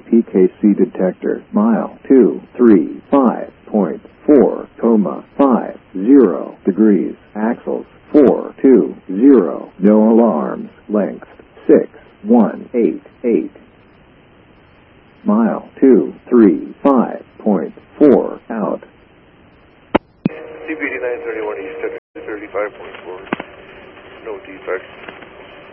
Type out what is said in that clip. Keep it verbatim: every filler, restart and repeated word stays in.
P K C detector. Mile two three five point four, comma five zero degrees. Axles four two zero. No alarms. Length six one eight eight. Mile two three five point four out. C B D nine thirty-one East, thirty-five point four. No defects.